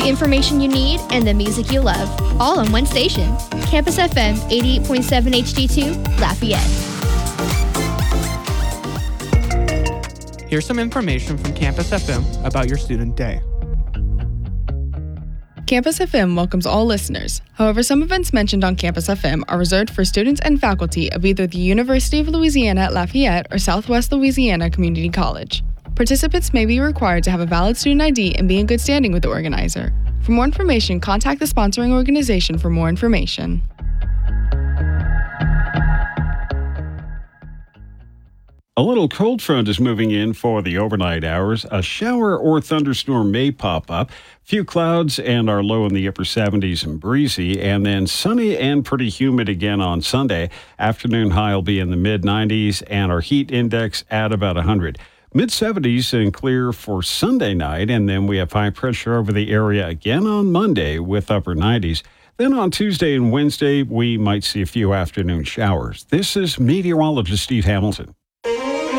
The information you need and the music you love, all on one station. Campus FM 88.7 HD2, Lafayette. Here's some information from Campus FM about your student day. Campus FM welcomes all listeners. However, some events mentioned on Campus FM are reserved for students and faculty of either the University of Louisiana at Lafayette or Southwest Louisiana Community College. Participants may be required to have a valid student ID and be in good standing with the organizer. For more information, contact the sponsoring organization for more information. A little cold front is moving in for the overnight hours. A shower or thunderstorm may pop up. Few clouds and our low in the upper 70s and breezy, and then sunny and pretty humid again on Sunday. Afternoon high will be in the mid-90s and our heat index at about 100. Mid-70s and clear for Sunday night, and then we have high pressure over the area again on Monday with upper 90s. Then on Tuesday and Wednesday, we might see a few afternoon showers. This is meteorologist Steve Hamilton.